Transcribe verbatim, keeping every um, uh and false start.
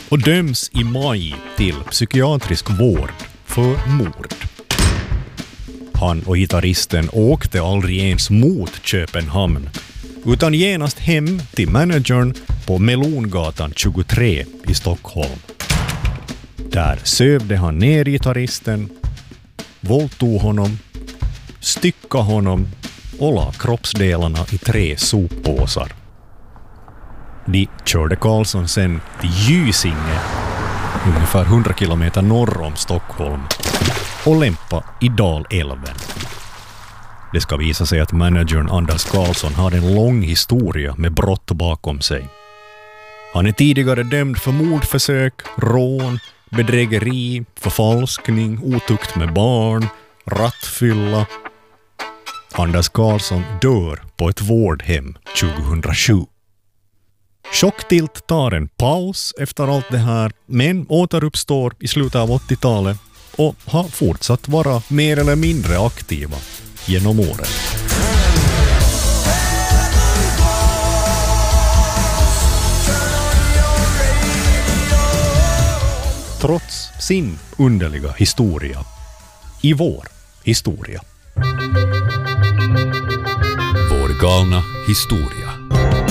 och döms i maj till psykiatrisk vård för mord. Han och gitarristen åkte aldrig ens mot Köpenhamn utan genast hem till managern på Melongatan tjugotre i Stockholm. Där sövde han ner gitarristen, våldtog honom, styckade honom och la kroppsdelarna i tre soppåsar. De körde Karlsson sen till Gysinge, ungefär hundra kilometer norr om Stockholm, och lämpa i Dalälven. Det ska visa sig att managern Anders Karlsson har en lång historia med brott bakom sig. Han är tidigare dömd för mordförsök, rån, bedrägeri, förfalskning, otukt med barn, rattfylla. Anders Karlsson dör på ett vårdhem tjugohundrasju. Chocktilt tar en paus efter allt det här, men återuppstår i slutet av åttiotalet och har fortsatt vara mer eller mindre aktiva genom åren. Trots sin underliga historia i vår historia. Vår galna historia.